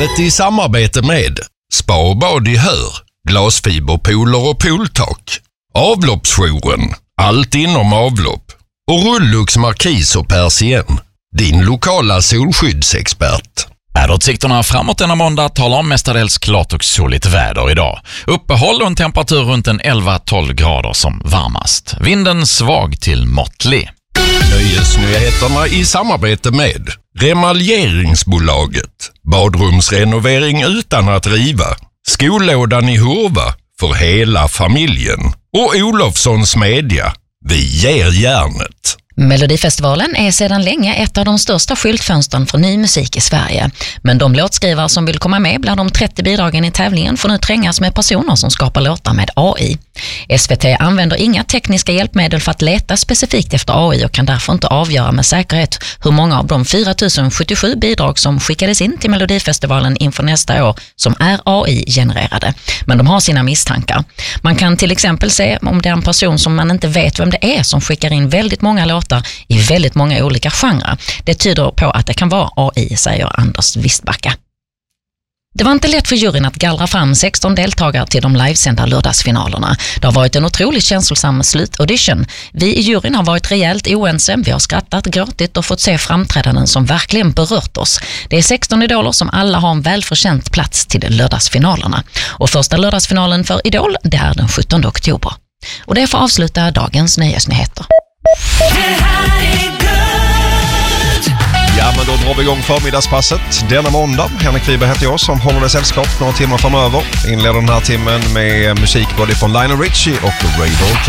Programmet i samarbete med Spa och bad i Hör, glasfiberpooler och pooltak, Avloppsjouren, allt inom avlopp och Rullux Markis och Persien, din lokala solskyddsexpert. Väderutsikterna framåt denna måndag talar om mestadels klart och soligt väder idag. Uppehåll och en temperatur runt en 11-12 grader som varmast. Vinden svag till måttlig. Nöjesnyheterna i samarbete med Remaljeringsbolaget, badrumsrenovering utan att riva, Skollådan i Hurva för hela familjen och Olofssons Media, vi ger järnet. Melodifestivalen är sedan länge ett av de största skyltfönstren för ny musik i Sverige. Men de låtskrivare som vill komma med bland de 30 bidragen i tävlingen får nu trängas med personer som skapar låtar med AI. SVT använder inga tekniska hjälpmedel för att leta specifikt efter AI och kan därför inte avgöra med säkerhet hur många av de 4077 bidrag som skickades in till Melodifestivalen inför nästa år som är AI-genererade. Men de har sina misstankar. Man kan till exempel se om det är en person som man inte vet vem det är som skickar in väldigt många låtar i väldigt många olika genrer. Det tyder på att det kan vara AI, säger Anders Wistbacka. Det var inte lätt för juryn att gallra fram 16 deltagare till de livesända lördagsfinalerna. Det har varit en otroligt känslosam slutaudition. Vi i juryn har varit rejält oense. Vi har skrattat, gråtit och fått se framträdanden som verkligen berört oss. Det är 16 idoler som alla har en välförtjänt plats till lördagsfinalerna. Och första lördagsfinalen för Idol, det är den 17 oktober. Och det får avsluta dagens nöjesnyheter. Ja, men då drar vi igång förmiddagspasset denna måndag. Henrik Wiberg heter jag som håller dig sällskap några timmar framöver. Inleder den här timmen med musik både från Lionel Richie och Ray Dalton.